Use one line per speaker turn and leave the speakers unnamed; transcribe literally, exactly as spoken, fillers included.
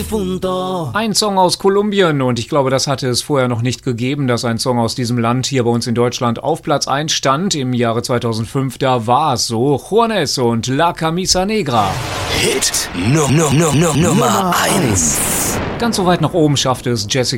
difunto.
Ein Song aus Kolumbien und ich glaube, das hatte es vorher noch nicht gegeben, dass ein Song aus diesem Land hier bei uns in Deutschland auf Platz eins stand. Im Jahre zweitausendfünf, da war es so. Juanes und La Camisa Negra.
Hit no, no, no, no, Nummer eins.
Ganz so weit nach oben schaffte es Jessica